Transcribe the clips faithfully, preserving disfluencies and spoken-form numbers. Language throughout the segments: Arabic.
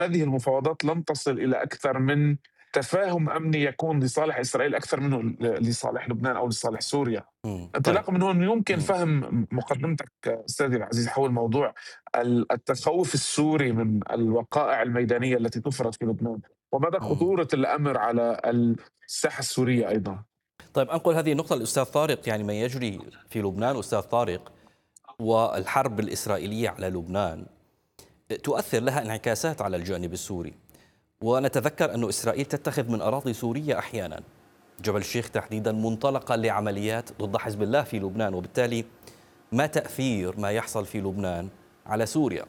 هذه المفاوضات لن تصل إلى أكثر من تفاهم أمني يكون لصالح إسرائيل أكثر منه ل لصالح لبنان أو لصالح سوريا. إمم، طيب. انطلاقًا من هون يمكن إمم، فهم مقدمتك أستاذي العزيز حول موضوع ال التخوّف السوري من الوقائع الميدانية التي تُفرض في لبنان، ومدى إمم. خطورة الأمر على الساحة السورية أيضًا. طيب أنقل هذه النقطة للأستاذ طارق، يعني ما يجري في لبنان أستاذ طارق والحرب الإسرائيلية على لبنان تؤثر لها انعكاسات على الجانب السوري، ونتذكر أن إسرائيل تتخذ من أراضي سورية أحيانا جبل الشيخ تحديدا منطلقا لعمليات ضد حزب الله في لبنان، وبالتالي ما تأثير ما يحصل في لبنان على سوريا؟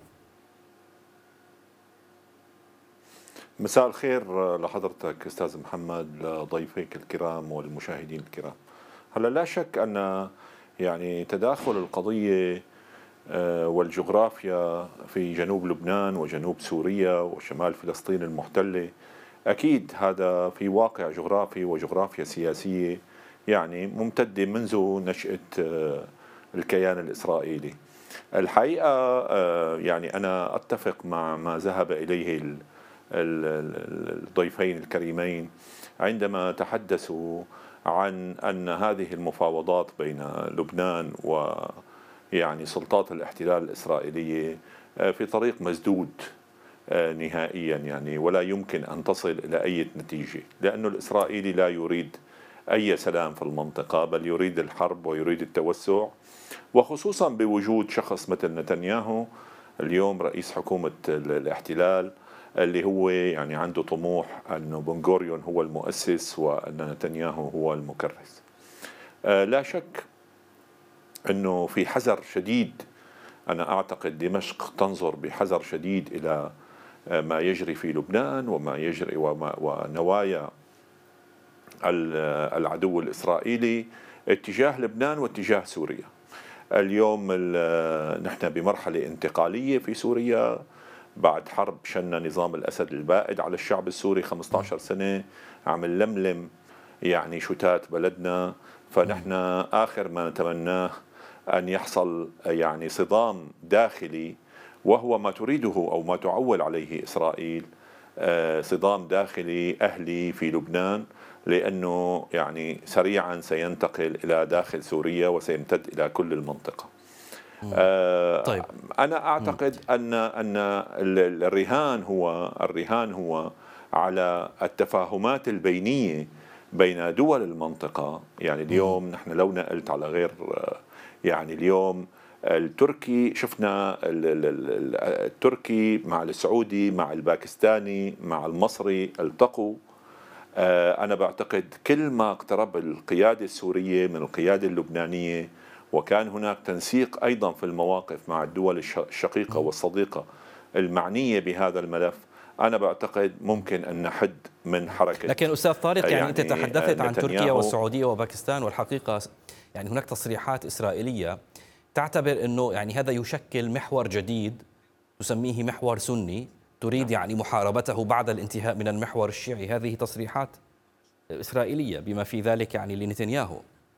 مساء الخير لحضرتك أستاذ محمد، لضيفيك الكرام والمشاهدين الكرام. هلا لا شك أن يعني تداخل القضية آه، والجغرافيا في جنوب لبنان وجنوب سوريا وشمال فلسطين المحتلة، أكيد هذا في واقع جغرافي وجغرافيا سياسية يعني ممتدة منذ نشأة آه، الكيان الإسرائيلي. الحقيقة آه، يعني أنا أتفق مع ما ذهب إليه ال- ال- ال- الضيفين الكريمين عندما تحدثوا عن أن هذه المفاوضات بين لبنان و يعني سلطات الاحتلال الإسرائيلية آه، في طريق مسدود آه، نهائيا، يعني ولا يمكن أن تصل إلى أي نتيجة، لأن الإسرائيلي لا يريد أي سلام في المنطقة، بل يريد الحرب ويريد التوسع، وخصوصا بوجود شخص مثل نتنياهو اليوم رئيس حكومة الاحتلال، اللي هو يعني عنده طموح أنه بن غوريون هو المؤسس وأن نتنياهو هو المكرس. آه، لا شك أنه في حذر شديد. أنا أعتقد دمشق تنظر بحذر شديد إلى آه، ما يجري في لبنان وما يجري وما ونوايا ال- العدو الإسرائيلي اتجاه لبنان واتجاه سوريا. اليوم ال- نحن بمرحلة انتقالية في سوريا بعد حرب شن نظام الأسد البائد على الشعب السوري خمسة عشر سنة، عم نلملم يعني شتات بلدنا. فنحن آخر ما نتمناه أن يحصل يعني صدام داخلي، وهو ما تريده أو ما تعول عليه إسرائيل، آه، صدام داخلي أهلي في لبنان، لأنه يعني سريعا سينتقل إلى داخل سوريا وسيمتد إلى كل المنطقة. مم. آه، طيب. أنا مم. أعتقد أن أن ال- الرهان هو الرهان هو على التفاهمات البينية بين دول المنطقة. يعني مم. اليوم نحن لو نقلت على غير آه، يعني اليوم التركي شفنا ال- ال- ال- التركي مع السعودي مع الباكستاني مع المصري التقوا. آه، أنا بعتقد كل ما اقترب القيادة السورية من القيادة اللبنانية وكان هناك تنسيق أيضا في المواقف مع الدول الش- الشقيقة مم. والصديقة المعنية بهذا الملف، أنا بعتقد ممكن أن نحد من حركة لكن أستاذ آه، طارق، يعني أنت يعني آه، تحدثت عن تركيا نتنياهو. والسعودية وباكستان، والحقيقة يعني هناك تصريحات إسرائيلية تعتبر أنه يعني هذا يشكل محور جديد تسميه محور سني تريد نعم. يعني محاربته بعد الانتهاء من المحور الشيعي. هذه تصريحات إسرائيلية بما في ذلك يعني لنتنياهو.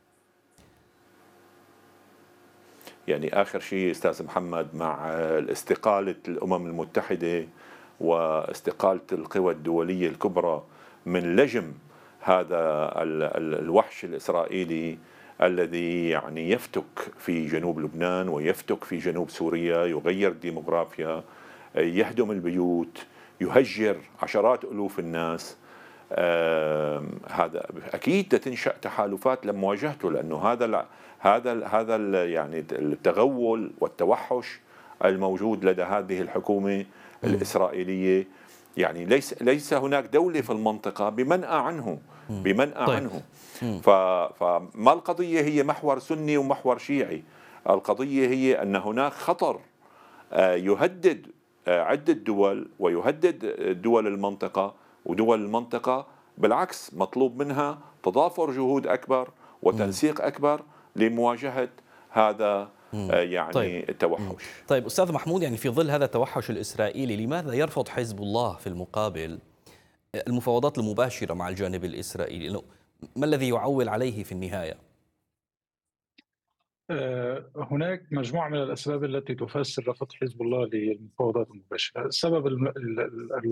يعني آخر شيء أستاذ محمد مع استقالة الأمم المتحدة واستقالة القوى الدولية الكبرى من لجم هذا ال- ال- الوحش الإسرائيلي الذي يعني يفتك في جنوب لبنان ويفتك في جنوب سوريا، يغير الديموغرافيا، يهدم البيوت، يهجر عشرات ألوف الناس. آم، هذا اكيد تنشا تحالفات لمواجهته، لانه هذا ال هذا ال هذا ال يعني التغول والتوحش الموجود لدى هذه الحكومه مم. الاسرائيليه. يعني ليس ليس هناك دوله في المنطقه بمنأى عنه، مم. بمنأى طيب. عنه. مم. ف- فما القضيه هي محور سني ومحور شيعي، القضيه هي ان هناك خطر آه، يهدد آه، عدة دول ويهدد دول المنطقة، ودول المنطقة بالعكس مطلوب منها تضافر جهود أكبر مم. وتنسيق أكبر لمواجهة هذا مم. آه، طيب. يعني مم. التوحش. طيب أستاذ محمود، يعني في ظل هذا التوحش الإسرائيلي لماذا يرفض حزب الله في المقابل المفاوضات المباشرة مع الجانب الإسرائيلي؟ لأنه ما الذي يعول عليه في النهاية؟ آه، هناك مجموعة من الأسباب التي تفسر رفض حزب الله للمفاوضات المباشرة. السبب الم- ال- ال-